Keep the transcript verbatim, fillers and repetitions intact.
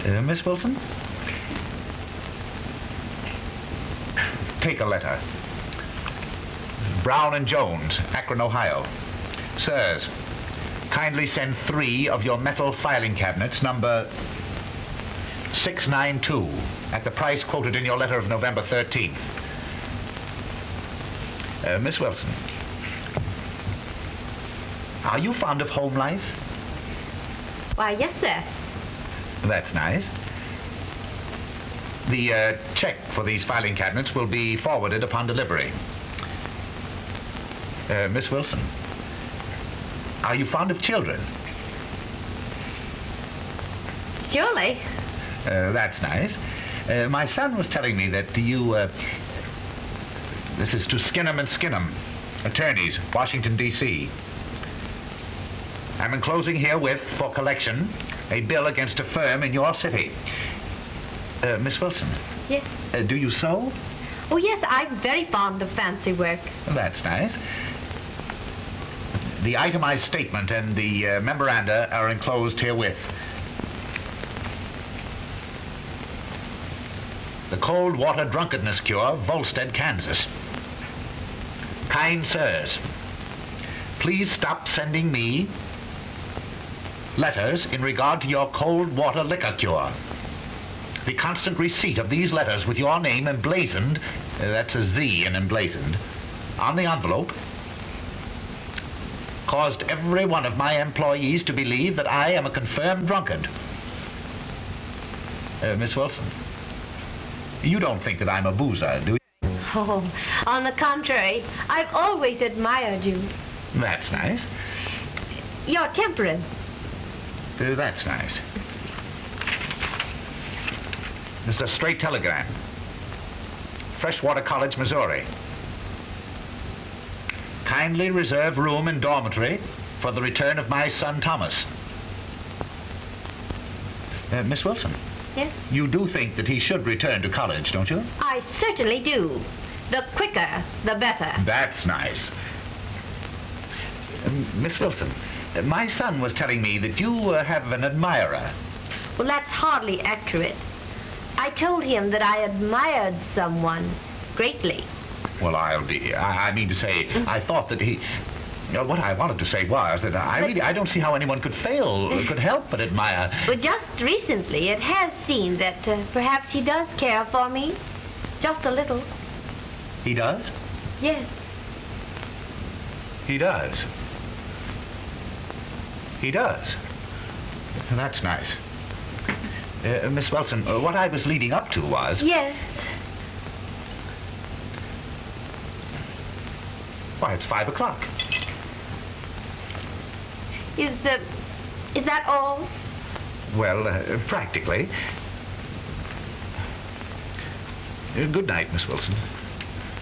Uh, Miss Wilson? Take a letter. Brown and Jones, Akron, Ohio. Sirs, kindly send three of your metal filing cabinets, number six nine two, at the price quoted in your letter of November thirteenth. Uh, Miss Wilson, are you fond of home life? Why, yes, sir. That's nice. The uh, check for these filing cabinets will be forwarded upon delivery. Uh, Miss Wilson, are you fond of children? Surely. Uh, that's nice. Uh, my son was telling me that you, uh, this is to Skinnem and Skinnem, attorneys, Washington, D C I'm enclosing herewith for collection a bill against a firm in your city. Uh, Miss Wilson. Yes. Uh, do you sew? Oh, yes, I'm very fond of fancy work. That's nice. The itemized statement and the uh, memoranda are enclosed herewith. The Cold Water Drunkenness Cure, Volstead, Kansas. Kind sirs, please stop sending me letters in regard to your cold water liquor cure. The constant receipt of these letters with your name emblazoned, uh, that's a Z in emblazoned, on the envelope, caused every one of my employees to believe that I am a confirmed drunkard. Uh, Miss Wilson, you don't think that I'm a boozer, do you? Oh, on the contrary, I've always admired you. That's nice. Your temperance. Uh, that's nice. This is a straight telegram. Freshwater College, Missouri. Kindly reserve room in dormitory for the return of my son Thomas. Uh, Miss Wilson. Yes? You do think that he should return to college, don't you? I certainly do. The quicker, the better. That's nice. Uh, Miss Wilson, uh, my son was telling me that you uh, have an admirer. Well, that's hardly accurate. I told him that I admired someone greatly. Well, I'll be, I, I mean to say, I thought that he, uh, what I wanted to say was that I But- really, I don't see how anyone could fail, could help but admire. But just recently, it has seemed that uh, perhaps he does care for me. Just a little. He does? Yes. He does. He does. That's nice. Uh, Miss Wilson, uh, what I was leading up to was... Yes. Why, it's five o'clock. Is, uh, is that all? Well, uh, practically. Uh, good night, Miss Wilson.